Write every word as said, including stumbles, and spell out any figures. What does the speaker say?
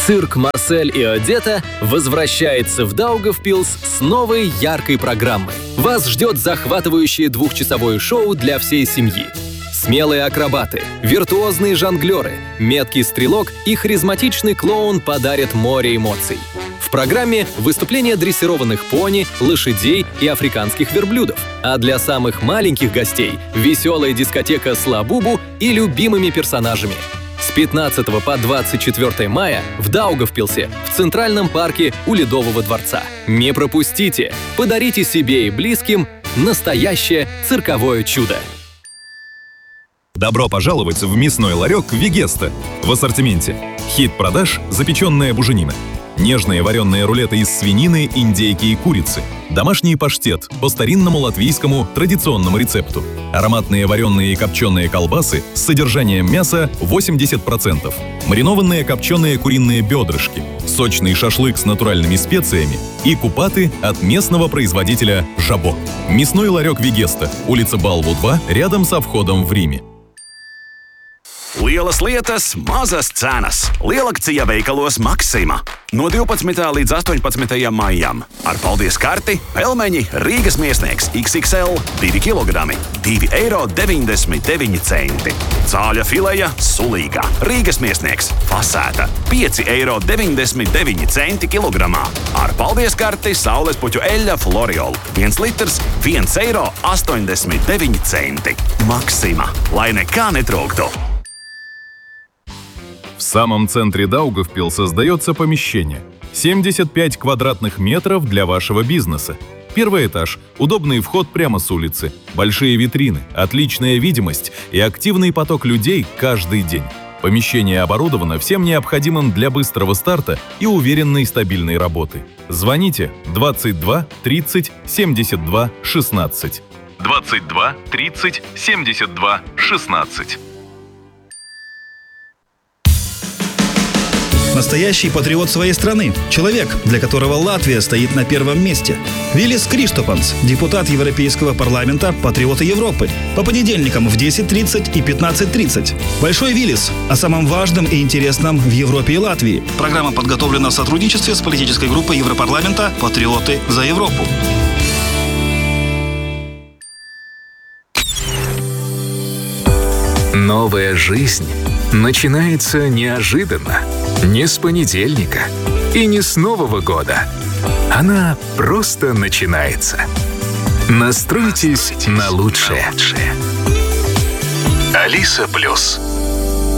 Цирк «Марсель и Одетта» возвращается в Даугавпилс с новой яркой программой. Вас ждет захватывающее двухчасовое шоу для всей семьи. Смелые акробаты, виртуозные жонглеры, меткий стрелок и харизматичный клоун подарят море эмоций. В программе выступления дрессированных пони, лошадей и африканских верблюдов. А для самых маленьких гостей — веселая дискотека с Лабубу и любимыми персонажами. С пятнадцатого по двадцать четвёртое мая в Даугавпилсе в Центральном парке у Ледового дворца. Не пропустите! Подарите себе и близким настоящее цирковое чудо! Добро пожаловать в мясной ларек «Вегеста». В ассортименте хит продаж – запеченная буженина, нежные вареные рулеты из свинины, индейки и курицы, домашний паштет по старинному латвийскому традиционному рецепту, ароматные вареные и копченые колбасы с содержанием мяса восемьдесят процентов, маринованные копченые куриные бедрышки, сочный шашлык с натуральными специями и купаты от местного производителя «Жабо». Мясной ларек «Вегеста», улица Балву, два, рядом со входом в Риме. Lielas lietas, mazas cenas. Lielakcija veikalos Maksima. No divpadsmitā līdz astoņpadsmitajam maijam. Ar paldies karti, pelmeņi, Rīgas Miesnieks iks iks el, divi kilogrami, divi eiro deviņdesmit deviņi centi. Cāļa fileja, sulīga, Rīgas Miesnieks, fasēta, pieci eiro deviņdesmit deviņi centi kilogramā. Ar paldies karti, saulespuķu eļļa Floriol, viens litrs, viens eiro astoņdesmit deviņi centi. Maksima, lai nekā netrūktu. В самом центре Даугавпилса создается помещение. семьдесят пять квадратных метров для вашего бизнеса. Первый этаж, удобный вход прямо с улицы, большие витрины, отличная видимость и активный поток людей каждый день. Помещение оборудовано всем необходимым для быстрого старта и уверенной стабильной работы. Звоните двадцать два тридцать семьдесят два шестнадцать. двадцать два тридцать семьдесят два шестнадцать. Настоящий патриот своей страны. Человек, для которого Латвия стоит на первом месте. Вилис Криштопанс, депутат Европейского парламента, патриоты Европы. По понедельникам в десять тридцать и пятнадцать тридцать. Большой Вилис. О самом важном и интересном в Европе и Латвии. Программа подготовлена в сотрудничестве с политической группой Европарламента «Патриоты за Европу». Новая жизнь начинается неожиданно. Не с понедельника и не с Нового года. Она просто начинается. Настройтесь на лучшее. Алиса Плюс.